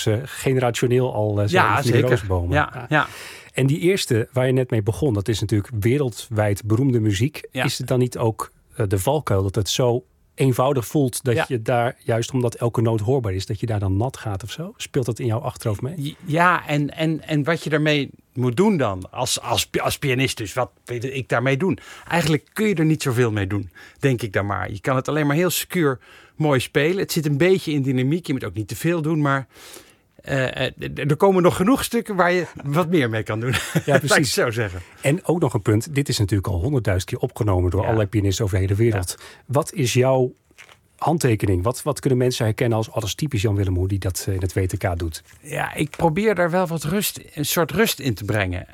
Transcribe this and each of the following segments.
generationeel al zijn in de rozenbomen. Ja. En die eerste waar je net mee begon, dat is natuurlijk wereldwijd beroemde muziek. Ja. Is het dan niet ook de valkuil dat het zo eenvoudig voelt dat je daar, juist omdat elke noot hoorbaar is, dat je daar dan nat gaat of zo? Speelt dat in jouw achterhoofd mee? Ja, en wat je daarmee moet doen dan, als pianist dus, wat weet ik daarmee doen? Eigenlijk kun je er niet zoveel mee doen, denk ik dan maar. Je kan het alleen maar heel secuur mooi spelen. Het zit een beetje in dynamiek, je moet ook niet te veel doen, maar er komen nog genoeg stukken waar je wat meer mee kan doen. Ja, precies. Laat ik het zo zeggen. En ook nog een punt. Dit is natuurlijk al 100.000 keer opgenomen door allerlei pianisten over de hele wereld. Ja. Wat is jouw handtekening? Wat kunnen mensen herkennen als typisch Jan Willem hoe die dat in het WTK doet? Ja, ik probeer daar wel een soort rust in te brengen.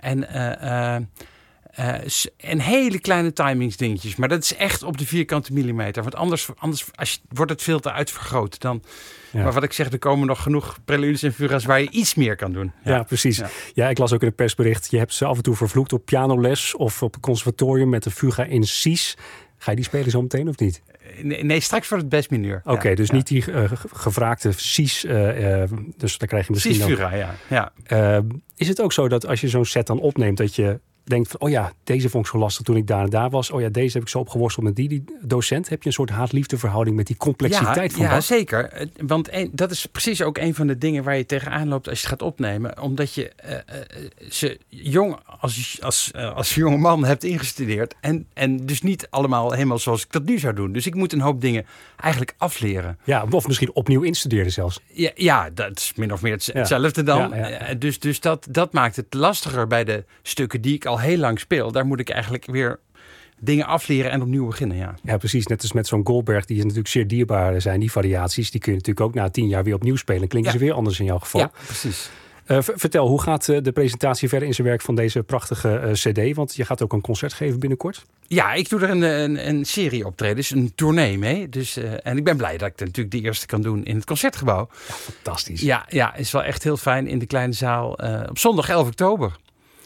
En hele kleine timingsdingetjes. Maar dat is echt op de vierkante millimeter. Want anders wordt het veel te uitvergroot. Maar wat ik zeg, er komen nog genoeg preludes en fuga's waar je iets meer kan doen. Ja, precies. Ja, ik las ook in het persbericht. Je hebt ze af en toe vervloekt op pianoles of op het conservatorium met de fuga in Cis. Ga je die spelen zo meteen of niet? Nee, straks voor het best mineur. Oké, dus niet die gevraagde Cis. Dus dan krijg je misschien Cis fuga, ja. Is het ook zo dat als je zo'n set dan opneemt dat je denkt van, oh ja, deze vond ik zo lastig toen ik daar en daar was. Oh ja, deze heb ik zo opgeworsteld met die docent. Heb je een soort haat-liefde verhouding met die complexiteit van Bach? Ja, zeker. Want dat is precies ook een van de dingen waar je tegenaan loopt als je het gaat opnemen. Omdat je ze jong als jonge man hebt ingestudeerd. En dus niet allemaal helemaal zoals ik dat nu zou doen. Dus ik moet een hoop dingen eigenlijk afleren. Ja, of misschien opnieuw instuderen zelfs. Ja, dat is min of meer hetzelfde dan. Ja. Dus dat maakt het lastiger bij de stukken die ik al heel lang speel. Daar moet ik eigenlijk weer dingen afleren en opnieuw beginnen. Ja, precies. Net als met zo'n Goldberg, die natuurlijk zeer dierbaar zijn. Die variaties, die kun je natuurlijk ook na 10 jaar weer opnieuw spelen. Klinken ze weer anders in jouw geval. Ja, precies. Vertel, hoe gaat de presentatie verder in zijn werk van deze prachtige cd? Want je gaat ook een concert geven binnenkort. Ja, ik doe er een serie optredens, een tournee mee. Dus, en ik ben blij dat ik natuurlijk de eerste kan doen in het Concertgebouw. Ja, fantastisch. Ja, is wel echt heel fijn in de kleine zaal op zondag 11 oktober.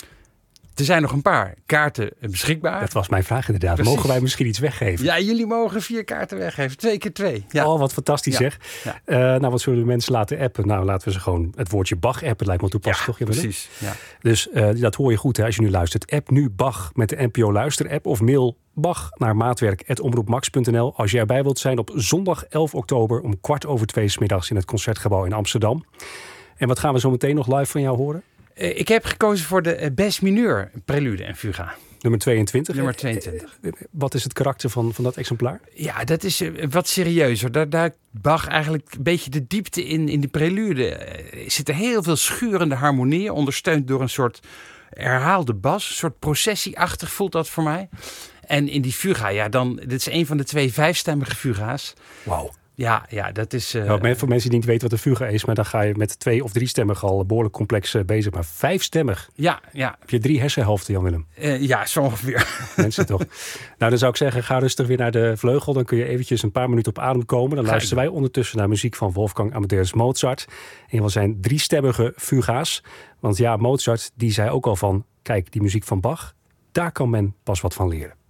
Er zijn nog een paar kaarten beschikbaar. Dat was mijn vraag inderdaad. Precies. Mogen wij misschien iets weggeven? Ja, jullie mogen 4 kaarten weggeven. 2 keer 2. Ja. Oh, wat fantastisch zeg. Ja. Wat zullen de mensen laten appen? Nou, laten we ze gewoon het woordje Bach appen. Lijkt me toepasselijk, toch? Precies. Ja. Dus dat hoor je goed hè, als je nu luistert. App nu Bach met de NPO Luister app of mail Bach naar maatwerk@omroepmax.nl als je erbij wilt zijn op zondag 11 oktober om 2:15 's middags in het Concertgebouw in Amsterdam. En wat gaan we zo meteen nog live van jou horen? Ik heb gekozen voor de best mineur prelude en fuga. Nummer 22. Nummer 22. Wat is het karakter van dat exemplaar? Ja, dat is wat serieuzer. Daar duikt Bach eigenlijk een beetje de diepte in de prelude. Er zitten heel veel schurende harmonieën, ondersteund door een soort herhaalde bas. Een soort processieachtig voelt dat voor mij. En in die fuga, dit is een van de 2 5-stemmige fuga's. Wauw. Ja, dat is... voor mensen die niet weten wat een fuga is, maar dan ga je met 2 of 3-stemmig al behoorlijk complex bezig. Maar 5-stemmig. Ja. Heb je 3 hersenhelften, Jan Willem? Ja, zo ongeveer. Mensen toch. Nou, dan zou ik zeggen, ga rustig weer naar de vleugel. Dan kun je eventjes een paar minuten op adem komen. Dan luisteren wij ondertussen naar muziek van Wolfgang Amadeus Mozart. Een van zijn 3-stemmige fuga's. Want ja, Mozart die zei ook al van, kijk, die muziek van Bach, daar kan men pas wat van leren.